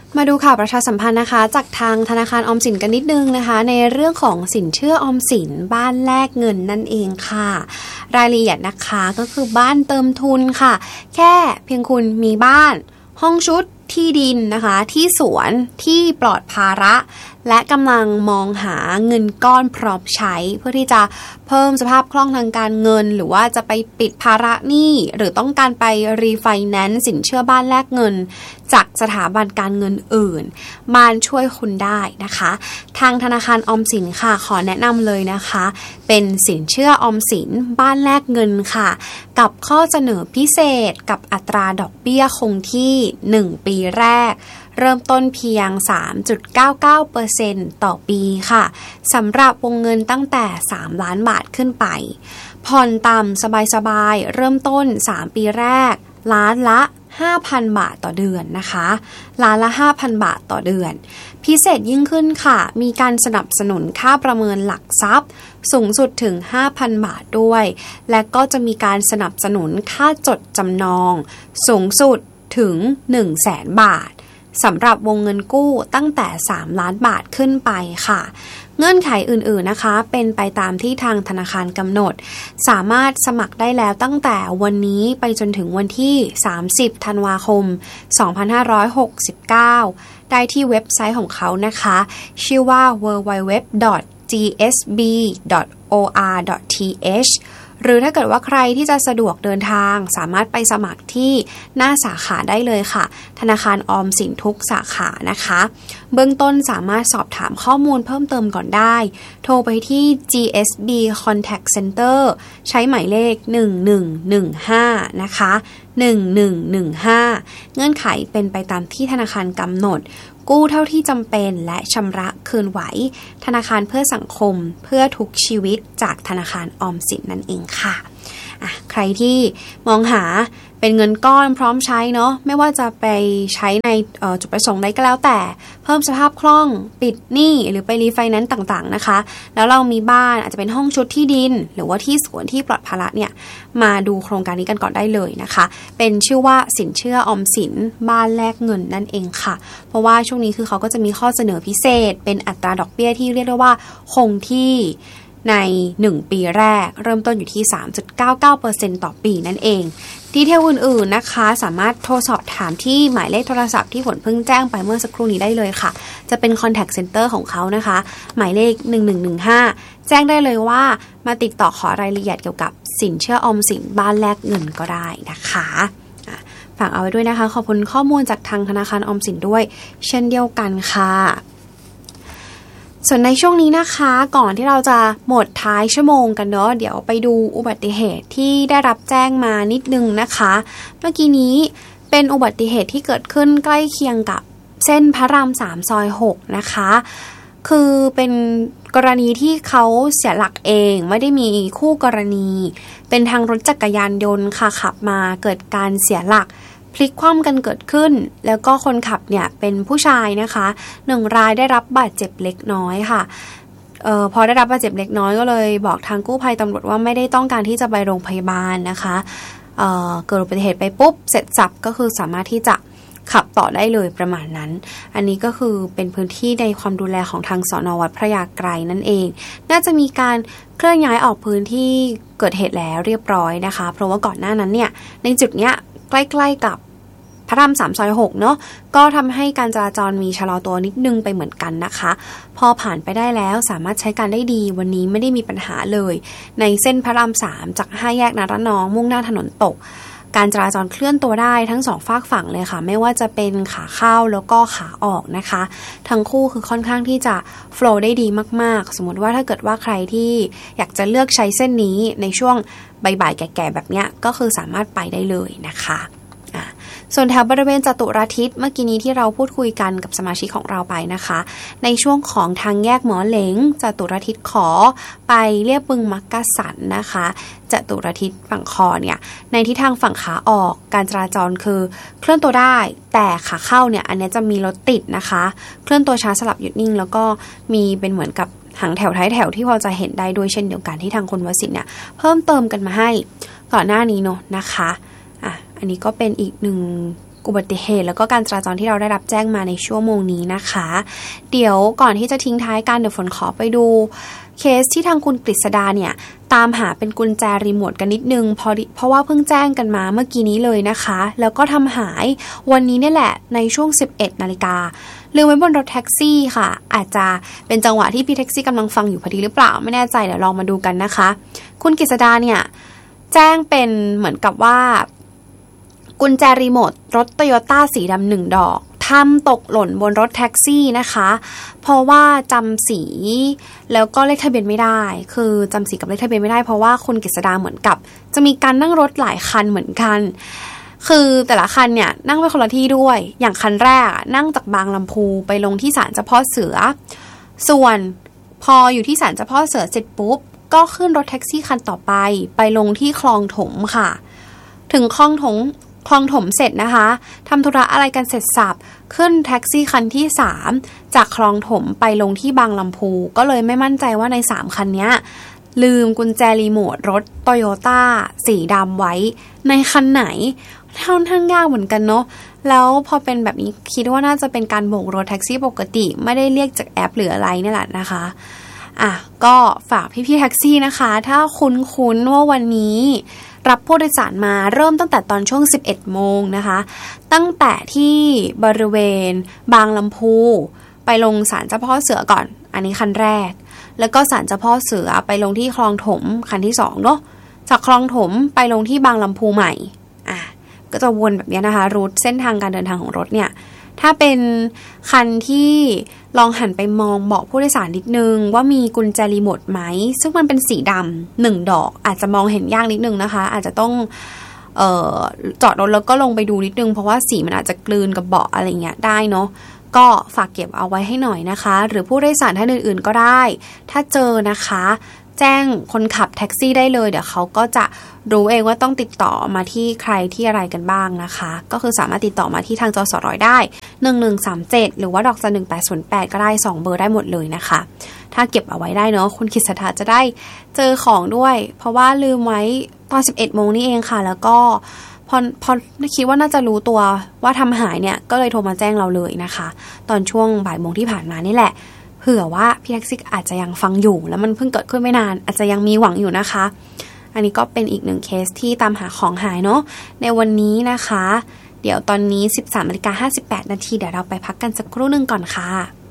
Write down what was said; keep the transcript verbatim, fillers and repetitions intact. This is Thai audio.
มาดูข่าวประชาสัมพันธ์นะคะจากทางธนาคารออมสินกันนิดนึงนะคะในเรื่องของสินเชื่อออมสินบ้านแลกเงินนั่นเองค่ะรายละเอียดนะคะก็คือบ้านเติมทุนค่ะแค่เพียงคุณมีบ้านห้องชุดที่ดินนะคะที่สวนที่ปลอดภาระและกำลังมองหาเงินก้อนพร้อมใช้เพื่อที่จะเพิ่มสภาพคล่องทางการเงินหรือว่าจะไปปิดภาระหนี้หรือต้องการไปรีไฟแนนซ์สินเชื่อบ้านแลกเงินจากสถาบันการเงินอื่นบ้านช่วยคุณได้นะคะทางธนาคารออมสินค่ะขอแนะนำเลยนะคะเป็นสินเชื่อออมสินบ้านแลกเงินค่ะกับข้อเสนอพิเศษกับอัตราดอกเบี้ยคงที่หนึ่งปีแรกเริ่มต้นเพียง สามจุดเก้าเก้าเปอร์เซ็นต์ ต่อปีค่ะสำหรับวงเงินตั้งแต่สามล้านบาทขึ้นไปผ่อนต่ำสบายๆเริ่มต้นสามปีแรกล้านละ ห้าพัน บาทต่อเดือนนะคะล้านละ ห้าพัน บาทต่อเดือนพิเศษยิ่งขึ้นค่ะมีการสนับสนุนค่าประเมินหลักทรัพย์สูงสุดถึง ห้าพัน บาทด้วยและก็จะมีการสนับสนุนค่าจดจำนองสูงสุดถึง หนึ่งแสน บาทสำหรับวงเงินกู้ตั้งแต่สามล้านบาทขึ้นไปค่ะเงื่อนไขอื่นๆนะคะเป็นไปตามที่ทางธนาคารกำหนดสามารถสมัครได้แล้วตั้งแต่วันนี้ไปจนถึงวันที่สามสิบธันวาคมสองพันห้าร้อยหกสิบเก้าได้ที่เว็บไซต์ของเขานะคะชื่อว่า ดับเบิลยู ดับเบิลยู ดับเบิลยู ดอท จี เอส บี ดอท โอ อาร์ ดอท ที เอช หรือถ้าเกิดว่าใครที่จะสะดวกเดินทางสามารถไปสมัครที่หน้าสาขาได้เลยค่ะธนาคารออมสินทุกสาขานะคะเบื้องต้นสามารถสอบถามข้อมูลเพิ่มเติมก่อนได้โทรไปที่ จี เอส บี Contact Center ใช้หมายเลขหนึ่งหนึ่งหนึ่งห้านะคะหนึ่งหนึ่งหนึ่งห้าเงื่อนไขเป็นไปตามที่ธนาคารกำหนดกู้เท่าที่จำเป็นและชำระคืนไหวธนาคารเพื่อสังคมเพื่อทุกชีวิตจากธนาคารออมสินนั่นเองค่ะอ่ะใครที่มองหาเป็นเงินก้อนพร้อมใช้เนาะไม่ว่าจะไปใช้ในจุดประสงค์ใดก็แล้วแต่เพิ่มสภาพคล่องปิดหนี้หรือไปรีไฟแนนซ์ต่างๆนะคะแล้วเรามีบ้านอาจจะเป็นห้องชุดที่ดินหรือว่าที่สวนที่ปลอดภาระเนี่ยมาดูโครงการนี้กันก่อนได้เลยนะคะเป็นชื่อว่าสินเชื่อออมสินบ้านแลกเงินนั่นเองค่ะเพราะว่าช่วงนี้คือเขาก็จะมีข้อเสนอพิเศษเป็นอัตราดอกเบี้ยที่เรียกได้ว่าคงที่ในหนึ่งปีแรกเริ่มต้นอยู่ที่ สามจุดเก้าเก้าเปอร์เซ็นต์ ต่อปีนั่นเองดีเทลอื่นๆนะคะสามารถโทรสอบถามที่หมายเลขโทรศัพท์ที่ฝนเพิ่งแจ้งไปเมื่อสักครู่นี้ได้เลยค่ะจะเป็น Contact Center ของเขานะคะหมายเลขหนึ่งหนึ่งหนึ่งห้าแจ้งได้เลยว่ามาติดต่อขอรายละเอียดเกี่ยวกับสินเชื่อออมสินบ้านแลกเงินก็ได้นะคะฝากเอาไว้ด้วยนะคะขอบคุณข้อมูลจากทางธนาคารออมสินด้วยเช่นเดียวกันค่ะส่วนในช่วงนี้นะคะก่อนที่เราจะหมดท้ายชั่วโมงกันเนาะเดี๋ยวไปดูอุบัติเหตุที่ได้รับแจ้งมานิดนึงนะคะเมื่อกี้นี้เป็นอุบัติเหตุที่เกิดขึ้นใกล้เคียงกับเส้นพระรามสามซอยหกนะคะคือเป็นกรณีที่เขาเสียหลักเองไม่ได้มีคู่กรณีเป็นทางรถจักรยานยนต์ค่ะขับมาเกิดการเสียหลักพลิกคว่ำกันเกิดขึ้นแล้วก็คนขับเนี่ยเป็นผู้ชายนะคะหนึ่งรายได้รับบาดเจ็บเล็กน้อยค่ะเอ่อพอได้รับบาดเจ็บเล็กน้อยก็เลยบอกทางกู้ภัยตำรวจว่าไม่ได้ต้องการที่จะไปโรงพยาบาลนะคะเอ่อเกิดอุบัติเหตุไปปุ๊บเสร็จสับก็คือสามารถที่จะขับต่อได้เลยประมาณนั้นอันนี้ก็คือเป็นพื้นที่ในความดูแลของทางสน.วัดพระยาไกรนั่นเองน่าจะมีการเคลื่อนย้ายออกพื้นที่เกิดเหตุแล้วเรียบร้อยนะคะเพราะว่าก่อนหน้านั้นเนี่ยในจุดเนี้ยใกล้ๆกับพระรามสามซอยหกเนาะก็ทำให้การจราจรมีชะลอตัวนิดนึงไปเหมือนกันนะคะพอผ่านไปได้แล้วสามารถใช้การได้ดีวันนี้ไม่ได้มีปัญหาเลยในเส้นพระรามสามจากห้าแยกนารนองมุ่งหน้าถนนตกการจราจรเคลื่อนตัวได้ทั้งสองฝากฝั่งเลยค่ะไม่ว่าจะเป็นขาเข้าแล้วก็ขาออกนะคะทั้งคู่คือค่อนข้างที่จะโฟลว์ได้ดีมากๆสมมติว่าถ้าเกิดว่าใครที่อยากจะเลือกใช้เส้นนี้ในช่วงบ่ายๆแก่ๆแบบเนี้ยก็คือสามารถไปได้เลยนะคะส่วนแถวบริเวณจตุรทิศเมื่อกี้นี้ที่เราพูดคุยกันกับสมาชิกของเราไปนะคะในช่วงของทางแยกหมอเหลงจตุรทิศขอไปเรียบบึงมักกะสันนะคะจตุรทิศฝั่งคอเนี่ยในทิศทางฝั่งขาออกการจราจรคือเคลื่อนตัวได้แต่ขาเข้าเนี่ยอันนี้จะมีรถติดนะคะเคลื่อนตัวช้าสลับหยุดนิ่งแล้วก็มีเป็นเหมือนกับหางแถวท้ายแถวที่พอจะเห็นได้ด้วยเช่นเดียวกันที่ทางคนวสินเนี่ยเพิ่มเติมกันมาให้ก่อนหน้านี้เนาะนะคะอ่ะอันนี้ก็เป็นอีกหนึ่งอุบัติเหตุแล้วก็การจราจรที่เราได้รับแจ้งมาในชั่วโมงนี้นะคะเดี๋ยวก่อนที่จะทิ้งท้ายกันเดี๋ยวฝนขอไปดูเคสที่ทางคุณกฤษดาเนี่ยตามหาเป็นกุญแจรีโมทกันนิดนึงเพราะเพราะว่าเพิ่งแจ้งกันมาเมื่อกี้นี้เลยนะคะแล้วก็ทำหายวันนี้เนี่ยแหละในช่วง สิบเอ็ดนาฬิกาลืมไว้บนรถแท็กซี่ค่ะอาจจะเป็นจังหวะที่พี่แท็กซี่กำลังฟังอยู่พอดีหรือเปล่าไม่แน่ใจเดี๋ยวลองมาดูกันนะคะคุณกฤษดาเนี่ยแจ้งเป็นเหมือนกับว่ากุญแจรีโมทรถ Toyota สีดำหนึ่งดอกทำตกหล่นบนรถแท็กซี่นะคะเพราะว่าจำสีแล้วก็เลขทะเบียนไม่ได้คือจำสีกับเลขทะเบียนไม่ได้เพราะว่าคุณกฤษดาเหมือนกับจะมีการนั่งรถหลายคันเหมือนกันคือแต่ละคันเนี่ยนั่งไปคนละที่ด้วยอย่างคันแรกนั่งจากบางลำพูไปลงที่ศาลเจ้าพ่อเสือส่วนพออยู่ที่ศาลเจ้าพ่อเสือเสร็จปุ๊บก็ขึ้นรถแท็กซี่คันต่อไปไปลงที่คลองถมค่ะถึงคลองถมคลองถมเสร็จนะคะทำธุระอะไรกันเสร็จสับขึ้นแท็กซี่คันที่สามจากคลองถมไปลงที่บางลำพูก็เลยไม่มั่นใจว่าในสามคันนี้ลืมกุญแจรีโมทรถ Toyota สีดำไว้ในคันไหนค่อนข้างยากเหมือนกันเนาะแล้วพอเป็นแบบนี้คิดว่าน่าจะเป็นการโบกรถแท็กซี่ปกติไม่ได้เรียกจากแอปหรืออะไรนี่แหละนะคะอ่ะก็ฝากพี่ๆแท็กซี่นะคะถ้าคุ้นๆว่าวันนี้รับผู้โดยสารมาเริ่มตั้งแต่ตอนช่วง สิบเอ็ดโมงนะคะตั้งแต่ที่บริเวณบางลำพูไปลงศาลเจ้าพ่อเสือก่อนอันนี้คันแรกแล้วก็ศาลเจ้าพ่อเสือไปลงที่คลองถมคันที่สองเนาะจากคลองถมไปลงที่บางลำพูใหม่อ่ะก็จะวนแบบนี้นะคะรูทเส้นทางการเดินทางของรถเนี่ยถ้าเป็นคันที่ลองหันไปมองบอกผู้โดยสารนิดนึงว่ามีกุญแจรีโมทไหมซึ่งมันเป็นสีดำหนึ่งดอกอาจจะมองเห็นยากนิดนึงนะคะอาจจะต้องเอ่อจอดรถแล้วก็ลงไปดูนิดนึงเพราะว่าสีมันอาจจะกลืนกับเบาะอะไรเงี้ยได้เนาะก็ฝากเก็บเอาไว้ให้หน่อยนะคะหรือผู้โดยสารท่านอื่นๆก็ได้ถ้าเจอนะคะแจ้งคนขับแท็กซี่ได้เลยเดี๋ยวเขาก็จะรู้เองว่าต้องติดต่อมาที่ใครที่อะไรกันบ้างนะคะก็คือสามารถติดต่อมาที่ทางจสร้อยได้หนึ่งหนึ่งสามเจ็ดหรือว่าดอกจันหนึ่งแปดศูนย์แปดก็ได้สองเบอร์ได้หมดเลยนะคะถ้าเก็บเอาไว้ได้เนาะคุณกฤษดาจะได้เจอของด้วยเพราะว่าลืมไว้ตอน สิบเอ็ดโมงนี่เองค่ะแล้วก็พอพอคิดว่าน่าจะรู้ตัวว่าทำหายเนี่ยก็เลยโทรมาแจ้งเราเลยนะคะตอนช่วงบ่ายโมงที่ผ่านมานี่แหละเผื่อว่าพี่แท็กซี่อาจจะยังฟังอยู่แล้วมันเพิ่งเกิดขึ้นไม่นานอาจจะยังมีหวังอยู่นะคะอันนี้ก็เป็นอีกหนึ่งเคสที่ตามหาของหายเนาะในวันนี้นะคะเดี๋ยวตอนนี้ สิบสามนาฬิกาห้าสิบแปดนาทีเดี๋ยวเราไปพักกันสักครู่นึงก่อนค่ะ